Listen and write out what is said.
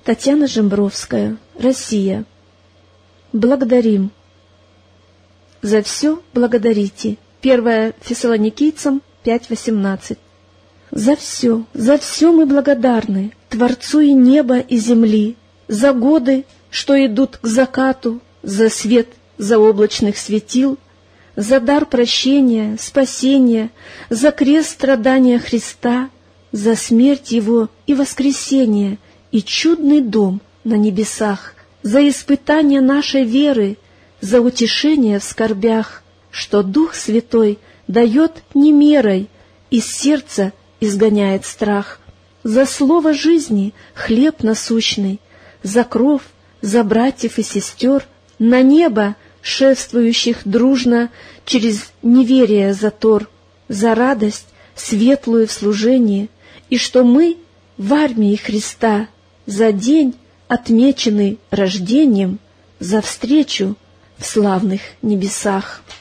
Татьяна Жембровская, Россия. Благодарим. За все благодарите. 1 Фессалоникийцам 5:18. За все мы благодарны Творцу и неба, и земли, за годы, что идут к закату, за свет заоблачных светил, за дар прощения, спасения, за крест страдания Христа, за смерть Его и воскресение, и чудный дом на небесах, за испытание нашей веры, за утешение в скорбях, что Дух Святой дает не мерой, из сердца изгоняет страх, за слово жизни, хлеб насущный, за кров, за братьев и сестер, на небо, шествующих дружно через неверие затор, за радость светлую в служении, и что мы в армии Христа, за день, отмеченный рождением, за встречу в славных небесах.